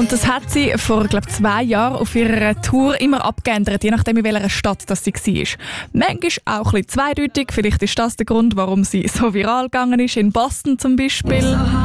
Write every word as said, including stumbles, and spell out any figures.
Und das hat sie vor glaub, zwei Jahren auf ihrer Tour immer abgeändert, je nachdem in welcher Stadt das sie war. Manchmal auch ein bisschen zweideutig, vielleicht ist das der Grund, warum sie so viral gegangen ist, in Boston zum Beispiel.